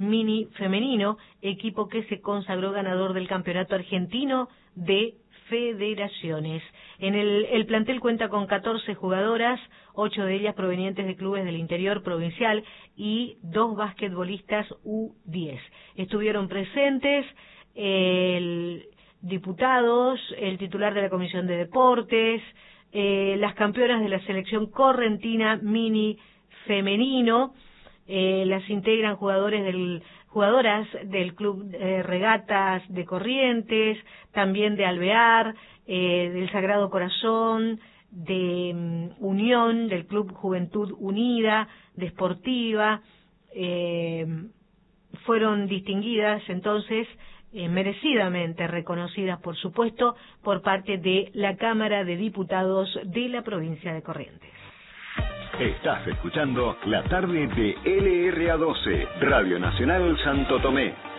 Mini Femenino, equipo que se consagró ganador del Campeonato Argentino de Federaciones. El plantel cuenta con 14 jugadoras, 8 de ellas provenientes de clubes del interior provincial y 2 basquetbolistas U10. Estuvieron presentes diputados, el titular de la Comisión de Deportes, las campeonas de la selección correntina mini femenino, las integran jugadoras del Club Regatas de Corrientes, también de Alvear, del Sagrado Corazón, de Unión, del Club Juventud Unida, de Sportiva. Fueron distinguidas entonces, merecidamente reconocidas, por supuesto, por parte de la Cámara de Diputados de la provincia de Corrientes. Estás escuchando la tarde de LRA12, Radio Nacional Santo Tomé.